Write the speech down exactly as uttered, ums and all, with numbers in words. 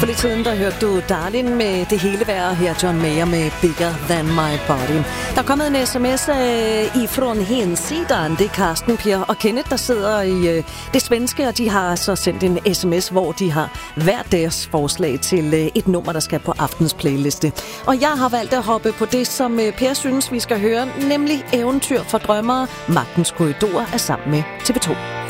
For lidt siden, der hørte du Darlin med Det hele værd, her John Mayer med Bigger Than My Body. Der er kommet en sms øh, ifrån Hensidan. Det er Karsten, Per og Kenneth, der sidder i øh, det svenske, og de har så sendt en sms, hvor de har hver deres forslag til øh, et nummer, der skal på aftens playliste. Og jeg har valgt at hoppe på det, som øh, Per synes, vi skal høre, nemlig Eventyr for drømmere. Magtens Korridor er sammen med T V to.